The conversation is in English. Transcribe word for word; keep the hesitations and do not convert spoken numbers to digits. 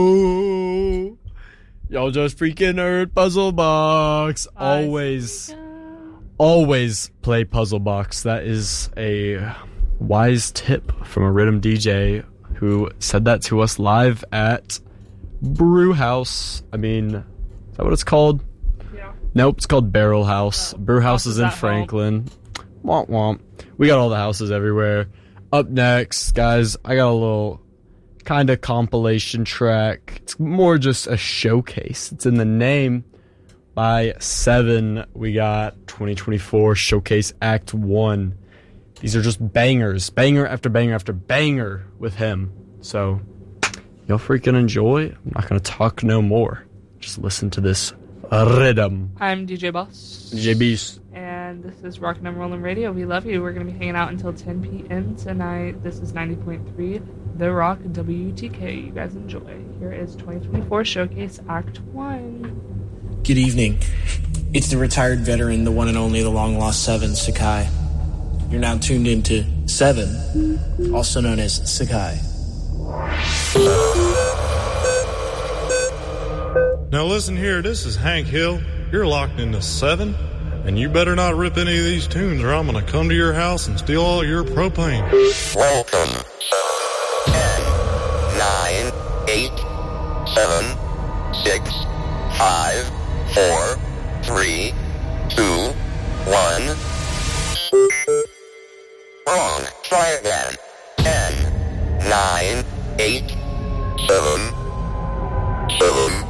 Ooh. Y'all just freaking heard Puzzle Box. Always, always play Puzzle Box. That is a wise tip from a Rhythm D J who said that to us live at Brew House. I mean, is that what it's called? Yeah. Nope, it's called Barrel House. Oh, Brew House is in Franklin. Womp womp. We got all the houses everywhere. Up next, guys, I got a little kind of compilation track. It's more just a showcase. It's in the name. By Seven, we got twenty twenty-four Showcase Act one. These are just bangers. Banger after banger after banger with him. So, y'all freaking enjoy. I'm not going to talk no more. Just listen to this rhythm. I'm D J Boss. D J Beast. And this is Rockin' and Rollin' Radio. We love you. We're going to be hanging out until ten p.m. tonight. This is ninety point three The Rock W T K. You guys enjoy. Here is twenty twenty-four Showcase Act one. Good evening. It's the retired veteran, the one and only, the long-lost Seven, Sakai. You're now tuned into Seven, also known as Sakai. Now listen here, this is Hank Hill. You're locked into Seven, and you better not rip any of these tunes or I'm going to come to your house and steal all your propane. Welcome. ten, nine, eight, seven, six, five, four, three, two, one. Wrong. Try again. ten, nine, eight, seven, seven,